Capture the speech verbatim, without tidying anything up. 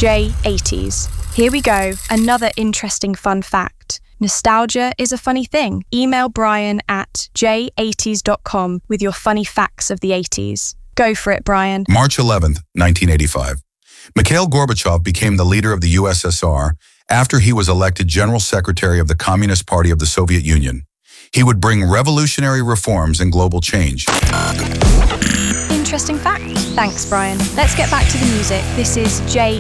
J eighties. Here we go, another interesting fun fact. Nostalgia is a funny thing. Email Brian at j eighties dot com with your funny facts of the eighties. Go for it, Brian. March eleventh, nineteen eighty-five. Mikhail Gorbachev became the leader of the U S S R after he was elected General Secretary of the Communist Party of the Soviet Union. He would bring revolutionary reforms and global change. Interesting fact. Thanks, Brian. Let's get back to the music. This is J